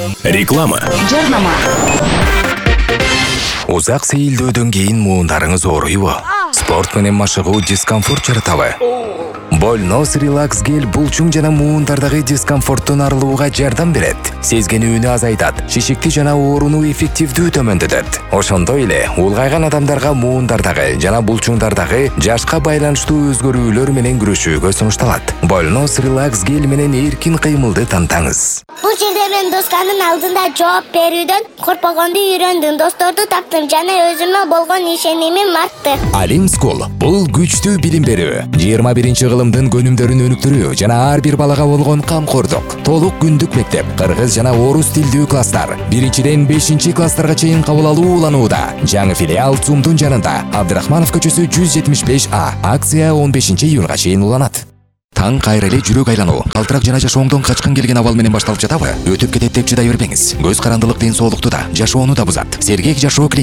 Реклама. Жарнама. Узак сейилдөөдөн кийин муундарыңыз ооруйбу? Спорт менен машыгуу дискомфорт жаратабы? Больнос релакс гель булчуң жана муундардагы дискомфорттон арылууга жардам берет. Сезгенүүнү азайтат, шишикти жана ооруну эффективдүү төмөндөтөт. Ошондой эле улгайган адамдарга муундардагы жана булчуңдардагы жашка байланыштуу өзгөрүүлөр менен күрөшүүгө сунушталат. Больнос релакс гель менен эркин кыймылды тантаңыз. Бул жерде мен досканын алдында жооп берүүдөн коркпогонду үйрөндүм, досторду таптым жана өзүмө болгон ишенимим артты. Алим School бул күчтүү билим берүү, 21 кылымдын көнүмдөрүн өнүктүрүү жана ар бир балага болгон камкордук. Толук күндүк мектеп, кыргыз жана орус тилдүү класстар 1-ден 5 класстарга чейин кабыл алуу уланууда. Жаңы филиал ЦУМдун жанында, Абдрахманов көчөсү 175А. Акция 15 июнга чейин уланат. Таң кайра эле жүрөк айлануу, калтырак жана жашооңдон качкын келген абал менен башталып жатабы? Өтүп кетет деп чыдай бербеңиз. Көз карандылык ден соолукту да, жашоону да бузат. Сергек жашоо